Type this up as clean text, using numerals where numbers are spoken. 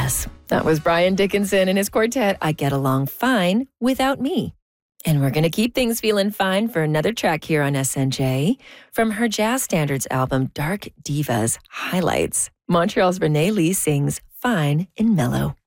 Yes, that was Brian Dickinson and his quartet, I Get Along Fine Without Me. And we're going to keep things feeling fine for another track here on SNJ. From her jazz standards album, Dark Divas Highlights, Montreal's Renee Lee sings Fine and Mellow.